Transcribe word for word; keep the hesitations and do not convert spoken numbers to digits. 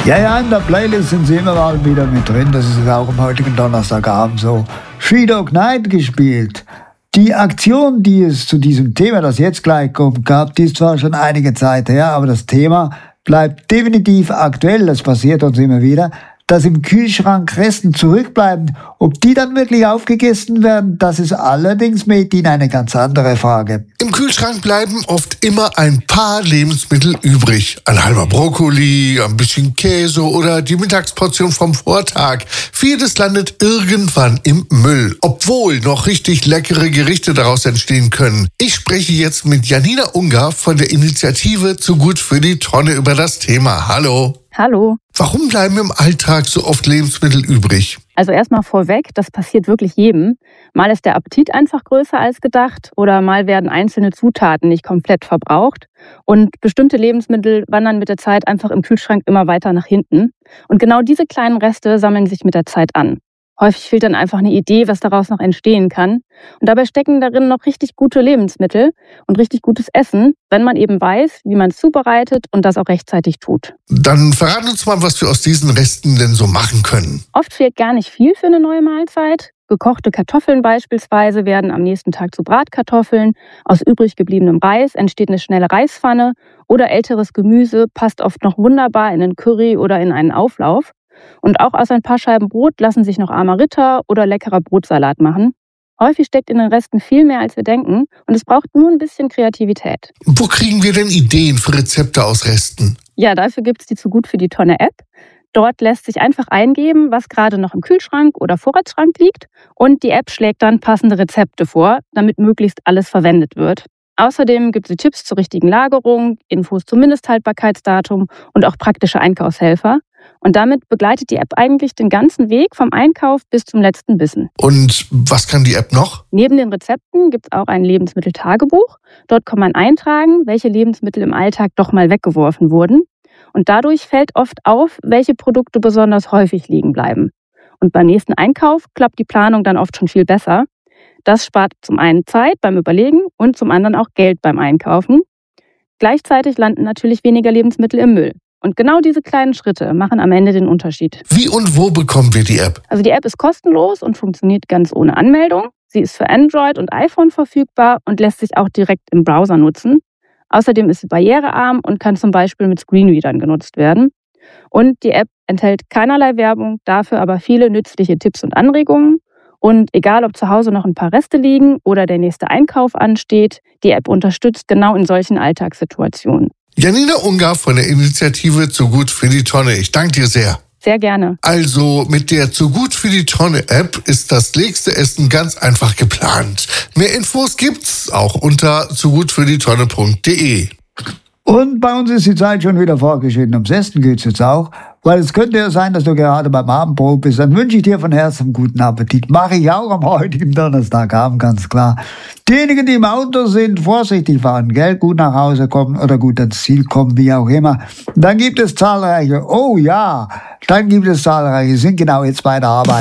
Ja, ja, in der Playlist sind sie immer mal wieder mit drin. Das ist auch am heutigen Donnerstagabend so. Three Dog Night gespielt. Die Aktion, die es zu diesem Thema, das jetzt gleich kommt, gab, die ist zwar schon einige Zeit her, aber das Thema bleibt definitiv aktuell. Das passiert uns immer wieder, dass im Kühlschrank Resten zurückbleiben. Ob die dann wirklich aufgegessen werden, das ist allerdings, Metin, eine ganz andere Frage. Im Kühlschrank bleiben oft immer ein paar Lebensmittel übrig. Ein halber Brokkoli, ein bisschen Käse oder die Mittagsportion vom Vortag. Vieles landet irgendwann im Müll, obwohl noch richtig leckere Gerichte daraus entstehen können. Ich spreche jetzt mit Janina Ungar von der Initiative Zu gut für die Tonne über das Thema. Hallo. Hallo. Warum bleiben im Alltag so oft Lebensmittel übrig? Also erstmal vorweg, das passiert wirklich jedem. Mal ist der Appetit einfach größer als gedacht oder mal werden einzelne Zutaten nicht komplett verbraucht. Und bestimmte Lebensmittel wandern mit der Zeit einfach im Kühlschrank immer weiter nach hinten. Und genau diese kleinen Reste sammeln sich mit der Zeit an. Häufig fehlt dann einfach eine Idee, was daraus noch entstehen kann. Und dabei stecken darin noch richtig gute Lebensmittel und richtig gutes Essen, wenn man eben weiß, wie man es zubereitet und das auch rechtzeitig tut. Dann verrat uns mal, was wir aus diesen Resten denn so machen können. Oft fehlt gar nicht viel für eine neue Mahlzeit. Gekochte Kartoffeln beispielsweise werden am nächsten Tag zu Bratkartoffeln. Aus übrig gebliebenem Reis entsteht eine schnelle Reispfanne. Oder älteres Gemüse passt oft noch wunderbar in einen Curry oder in einen Auflauf. Und auch aus ein paar Scheiben Brot lassen sich noch armer Ritter oder leckerer Brotsalat machen. Häufig steckt in den Resten viel mehr, als wir denken. Und es braucht nur ein bisschen Kreativität. Wo kriegen wir denn Ideen für Rezepte aus Resten? Ja, dafür gibt es die Zu gut für die Tonne App. Dort lässt sich einfach eingeben, was gerade noch im Kühlschrank oder Vorratsschrank liegt. Und die App schlägt dann passende Rezepte vor, damit möglichst alles verwendet wird. Außerdem gibt sie Tipps zur richtigen Lagerung, Infos zum Mindesthaltbarkeitsdatum und auch praktische Einkaufshelfer. Und damit begleitet die App eigentlich den ganzen Weg vom Einkauf bis zum letzten Bissen. Und was kann die App noch? Neben den Rezepten gibt es auch ein Lebensmitteltagebuch. Dort kann man eintragen, welche Lebensmittel im Alltag doch mal weggeworfen wurden. Und dadurch fällt oft auf, welche Produkte besonders häufig liegen bleiben. Und beim nächsten Einkauf klappt die Planung dann oft schon viel besser. Das spart zum einen Zeit beim Überlegen und zum anderen auch Geld beim Einkaufen. Gleichzeitig landen natürlich weniger Lebensmittel im Müll. Und genau diese kleinen Schritte machen am Ende den Unterschied. Wie und wo bekommen wir die App? Also die App ist kostenlos und funktioniert ganz ohne Anmeldung. Sie ist für Android und iPhone verfügbar und lässt sich auch direkt im Browser nutzen. Außerdem ist sie barrierearm und kann zum Beispiel mit Screenreadern genutzt werden. Und die App enthält keinerlei Werbung, dafür aber viele nützliche Tipps und Anregungen. Und egal, ob zu Hause noch ein paar Reste liegen oder der nächste Einkauf ansteht, die App unterstützt genau in solchen Alltagssituationen. Janina Ungar von der Initiative Zu gut für die Tonne. Ich danke dir sehr. Sehr gerne. Also mit der Zu gut für die Tonne App ist das nächste Essen ganz einfach geplant. Mehr Infos gibt's auch unter zu gut für die tonne punkt de. Und bei uns ist die Zeit schon wieder vorgeschritten. Ums Essen geht's jetzt auch. Weil es könnte ja sein, dass du gerade beim Abendbrot bist. Dann wünsche ich dir von Herzen guten Appetit. Mache ich auch am heutigen Donnerstagabend, ganz klar. Diejenigen, die im Auto sind, vorsichtig fahren, gell? Gut nach Hause kommen oder gut ans Ziel kommen, wie auch immer. Dann gibt es zahlreiche, oh ja, dann gibt es zahlreiche, sind genau jetzt bei der Arbeit.